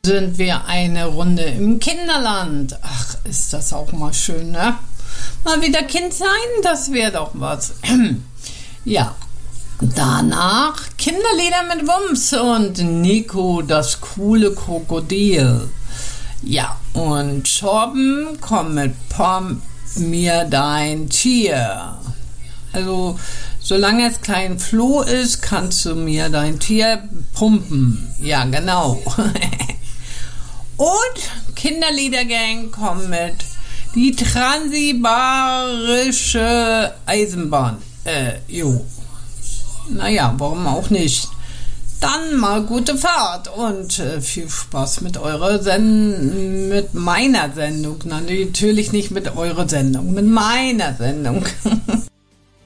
sind wir eine Runde im Kinderland. Ach, ist das auch mal schön, ne? Mal wieder Kind sein, das wäre doch was. Ja, danach Kinderlieder mit Wumms und Nico, das coole Krokodil. Ja, und Torben kommt mit Pom mir dein Tier. Also, solange es kein Floh ist, kannst du mir dein Tier pumpen. Ja, genau. Und Kinderliedergang kommt mit die Transsibarische Eisenbahn. Naja, warum auch nicht? Dann mal gute Fahrt und viel Spaß mit mit meiner Sendung. Na, natürlich nicht mit eurer Sendung, mit meiner Sendung.